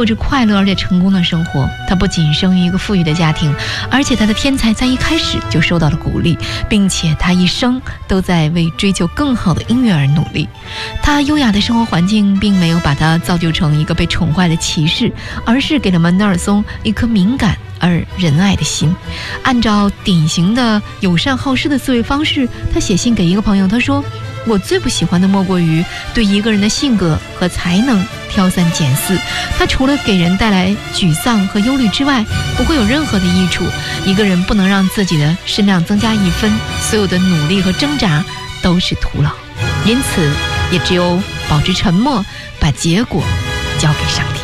过着快乐而且成功的生活。他不仅生于一个富裕的家庭，而且他的天才在一开始就受到了鼓励，并且他一生都在为追求更好的音乐而努力。他优雅的生活环境并没有把他造就成一个被宠坏的骑士，而是给了门德尔松一颗敏感而仁爱的心。按照典型的友善好施的思维方式，他写信给一个朋友，他说：我最不喜欢的莫过于对一个人的性格和才能挑三拣四，他除了给人带来沮丧和忧虑之外，不会有任何的益处。一个人不能让自己的身量增加一分，所有的努力和挣扎都是徒劳，因此也只有保持沉默，把结果交给上帝。